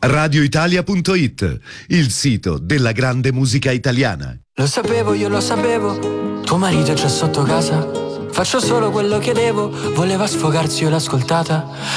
radioitalia.it, il sito della grande musica italiana. Lo sapevo, io lo sapevo, tuo marito c'è sotto casa. Faccio solo quello che devo, voleva sfogarsi, io l'ho ascoltata.